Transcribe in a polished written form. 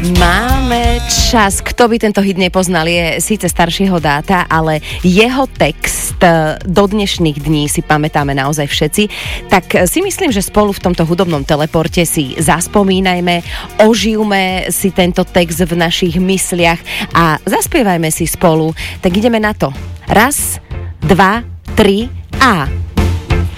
Máme čas. Kto by tento hit nepoznal, je síce staršieho dáta, ale jeho text do dnešných dní si pamätáme naozaj všetci. Tak si myslím, že spolu v tomto hudobnom teleporte si zaspomínajme, ožijme si tento text v našich mysliach a zaspievajme si spolu. Tak ideme na to. 1, 2, 3 a...